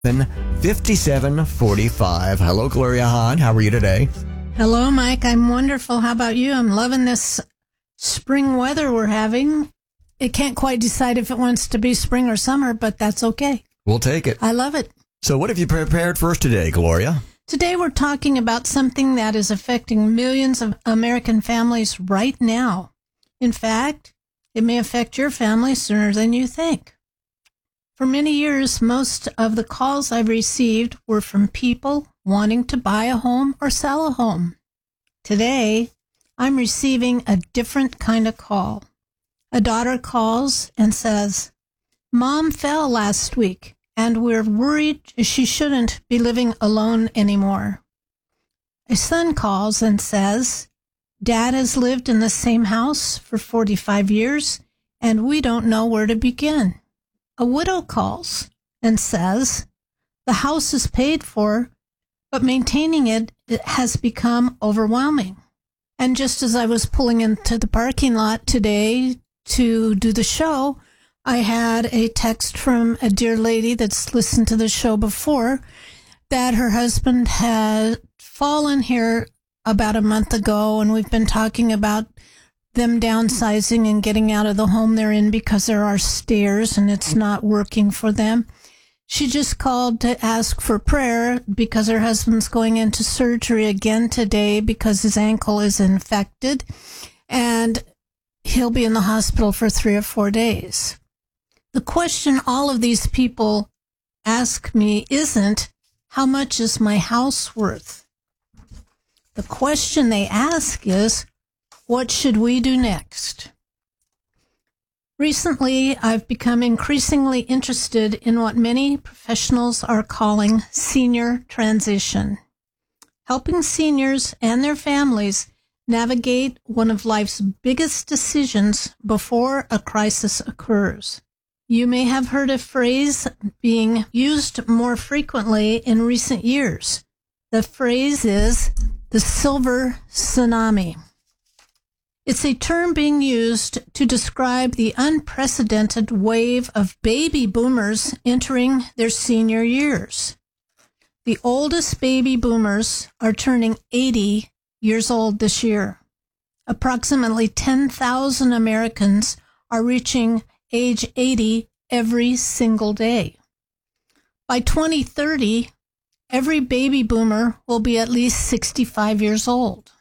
5745. Hello, Gloria Hahn. How are you today? Hello, Mike. I'm wonderful. How about you? I'm loving this spring weather we're having. It can't quite decide if it wants to be spring or summer, but that's okay. We'll take it. I love it. So what have you prepared for us today, Gloria? Today we're talking about something that is affecting millions of American families right now. In fact, it may affect your family sooner than you think. For many years, most of the calls I've received were from people wanting to buy a home or sell a home. Today, I'm receiving a different kind of call. A daughter calls and says, "Mom fell last week, and we're worried she shouldn't be living alone anymore." A son calls and says, "Dad has lived in the same house for 45 years, and we don't know where to begin." A widow calls and says, "The house is paid for, but maintaining it has become overwhelming." And just as I was pulling into the parking lot today to do the show, I had a text from a dear lady that's listened to the show before that her husband had fallen here about a month ago, and we've been talking about them downsizing and getting out of the home they're in because there are stairs and it's not working for them. She just called to ask for prayer because her husband's going into surgery again today because his ankle is infected and he'll be in the hospital for 3 or 4 days. The question all of these people ask me isn't, how much is my house worth? The question they ask is, what should we do next? Recently, I've become increasingly interested in what many professionals are calling senior transition, helping seniors and their families navigate one of life's biggest decisions before a crisis occurs. You may have heard a phrase being used more frequently in recent years. The phrase is the silver tsunami. It's a term being used to describe the unprecedented wave of baby boomers entering their senior years. The oldest baby boomers are turning 80 years old this year. Approximately 10,000 Americans are reaching age 80 every single day. By 2030, every baby boomer will be at least 65 years old.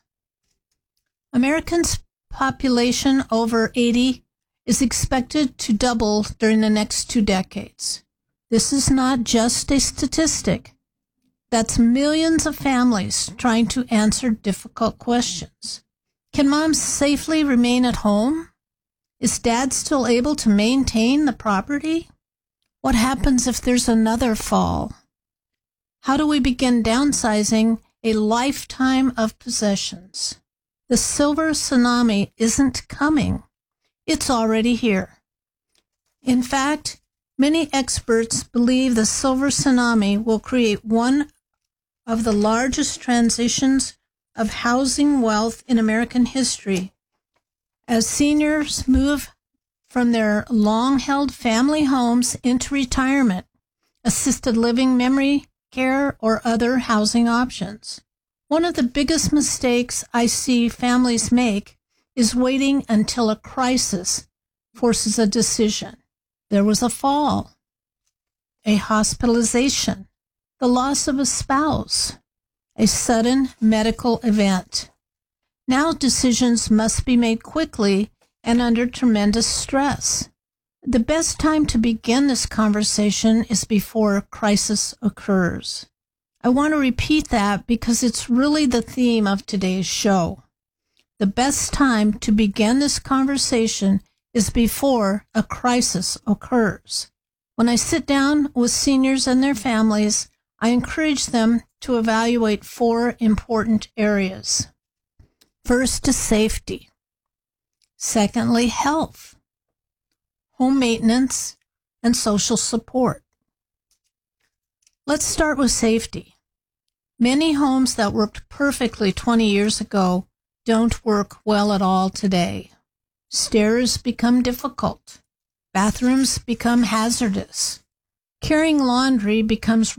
Americans' population over 80 is expected to double during the next 2 decades. This is not just a statistic. That's millions of families trying to answer difficult questions. Can mom safely remain at home? Is dad still able to maintain the property? What happens if there's another fall? How do we begin downsizing a lifetime of possessions? The silver tsunami isn't coming. It's already here. In fact, many experts believe the silver tsunami will create one of the largest transitions of housing wealth in American history. As seniors move from their long-held family homes into retirement, assisted living, memory care, or other housing options. One of the biggest mistakes I see families make is waiting until a crisis forces a decision. There was a fall, a hospitalization, the loss of a spouse, a sudden medical event. Now decisions must be made quickly and under tremendous stress. The best time to begin this conversation is before a crisis occurs. I want to repeat that because it's really the theme of today's show. The best time to begin this conversation is before a crisis occurs. When I sit down with seniors and their families, I encourage them to evaluate 4 important areas. First is safety. Secondly, health, home maintenance, and social support. Let's start with safety. Many homes that worked perfectly 20 years ago don't work well at all today. Stairs become difficult. Bathrooms become hazardous. Carrying laundry becomes